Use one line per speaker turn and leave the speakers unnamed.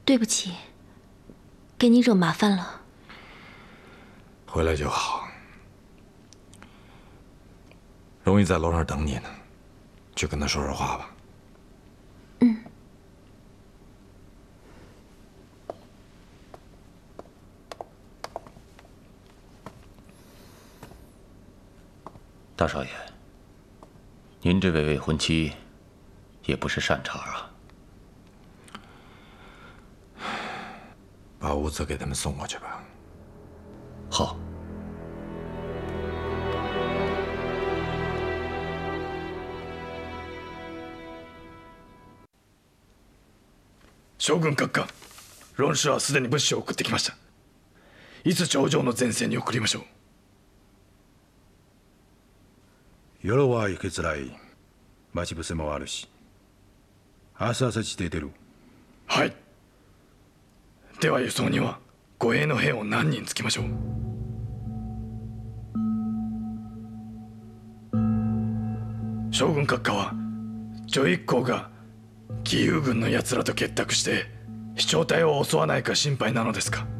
对不起，给你惹麻烦了。
回来就好。容易在楼上等你呢，去跟他说说话吧。
嗯。
大少爷，您这位未婚妻也不是善茬啊。
把物资给他们送过去吧。
好。
将軍閣下、論師はすでに物資を送ってきました。いつ頂上の前線に送りましょう。
夜は行きづらい。待ち伏せもあるし。朝地で出る。
はい。では輸送には護衛の兵を何人つきましょう。将軍閣下は徐一行が義勇軍の奴らと結託して飛翔体を襲わないか心配なのですか。